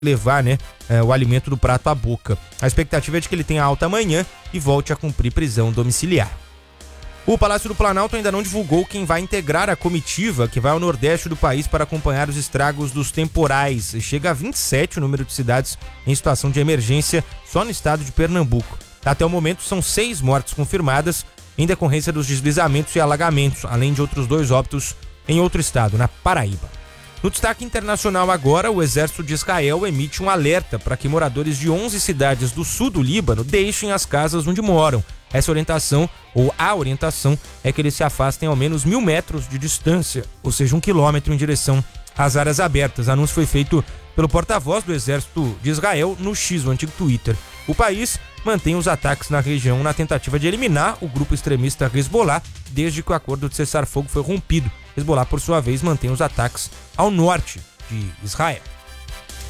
levar, né, o alimento do prato à boca. A expectativa é de que ele tenha alta amanhã e volte a cumprir prisão domiciliar. O Palácio do Planalto ainda não divulgou quem vai integrar a comitiva que vai ao nordeste do país para acompanhar os estragos dos temporais. Chega a 27 o número de cidades em situação de emergência só no estado de Pernambuco. Até o momento são 6 mortes confirmadas em decorrência dos deslizamentos e alagamentos, além de outros 2 óbitos em outro estado, na Paraíba. No destaque internacional agora, o exército de Israel emite um alerta para que moradores de 11 cidades do sul do Líbano deixem as casas onde moram. Essa orientação, ou a orientação, é que eles se afastem ao menos 1.000 metros de distância, ou seja, 1 quilômetro em direção às áreas abertas. O anúncio foi feito pelo porta-voz do exército de Israel no X, o antigo Twitter. O país mantém os ataques na região na tentativa de eliminar o grupo extremista Hezbollah desde que o acordo de cessar-fogo foi rompido. Hezbollah, por sua vez, mantém os ataques ao norte de Israel.